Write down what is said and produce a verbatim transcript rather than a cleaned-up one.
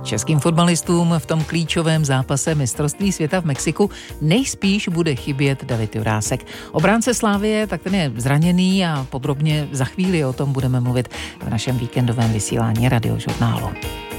Českým fotbalistům v tom klíčovém zápase mistrovství světa v Mexiku nejspíš bude chybět David Jurásek. Obránce Slavie, tak ten je zraněný a podrobně za chvíli o tom budeme mluvit v našem víkendovém vysílání Radiožurnálu.